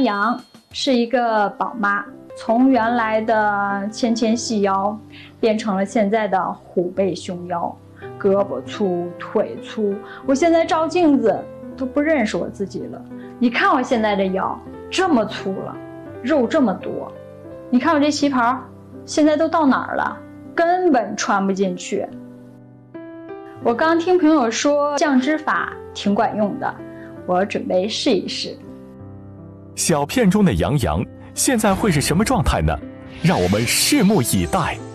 洋是一个宝妈，从原来的纤纤细腰变成了现在的虎背熊腰，胳膊粗腿粗，我现在照镜子都不认识我自己了。你看我现在的腰这么粗了，肉这么多，你看我这旗袍现在都到哪儿了，根本穿不进去。我刚听朋友说降脂法挺管用的，我准备试一试。 小片中的杨洋现在会是什么状态呢？让我们拭目以待。